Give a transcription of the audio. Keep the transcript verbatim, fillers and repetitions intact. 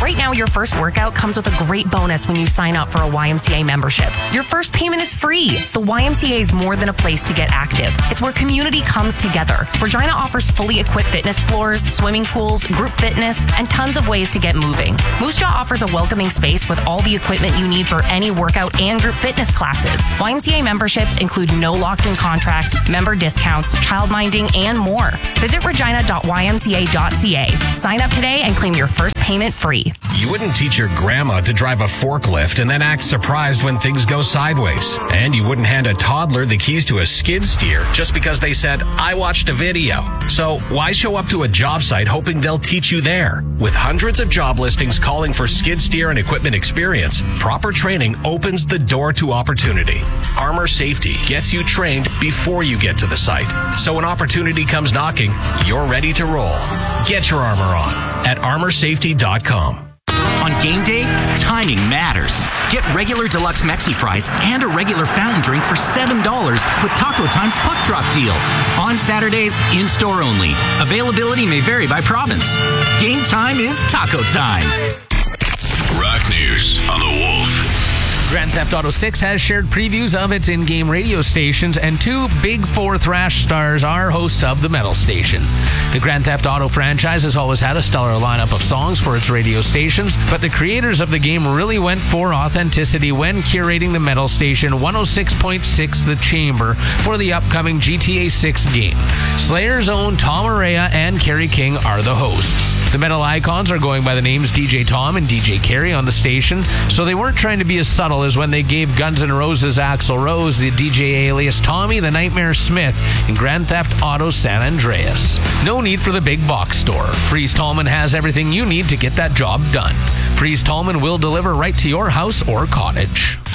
Right now, your first workout comes with a great bonus when you sign up for a Y M C A membership. Your first payment is free. The Y M C A is more than a place to get active. It's where community comes together. Regina offers fully equipped fitness floors, swimming pools, group fitness, and tons of ways to get moving. Moose Jaw offers a welcoming space with all the equipment you need for any workout and group fitness classes. Y M C A memberships include no locked-in contract, member discounts, childminding, and more. Visit regina dot y m c a dot c a. Sign up today and claim your first payment free. You wouldn't teach your grandma to drive a forklift and then act surprised when things go sideways. And you wouldn't hand a toddler the keys to a skid steer just because they said, I watched a video. So why show up to a job site hoping they'll teach you there? With hundreds of job listings calling for skid steer and equipment experience, proper training opens the door to opportunity. Armor Safety gets you trained before you get to the site. So when opportunity comes knocking, you're ready to roll. Get your armor on at armor safety dot com. On game day, timing matters. Get regular deluxe Mexi fries and a regular fountain drink for seven dollars with Taco Time's Puck Drop deal. On Saturdays, in-store only. Availability may vary by province. Game time is taco time. Rock News on the Wolf. Grand Theft Auto six has shared previews of its in-game radio stations, and two Big Four thrash stars are hosts of the Metal Station. The Grand Theft Auto franchise has always had a stellar lineup of songs for its radio stations, but the creators of the game really went for authenticity when curating the Metal Station one oh six point six The Chamber for the upcoming G T A six game. Slayer's own Tom Araya and Kerry King are the hosts. The metal icons are going by the names D J Tom and D J Kerry on the station, so they weren't trying to be as subtle as when they gave Guns N' Roses' Axl Rose the D J alias Tommy the Nightmare Smith in Grand Theft Auto San Andreas. No need for the big box store. Freeze Tallman has everything you need to get that job done. Freeze Tallman will deliver right to your house or cottage.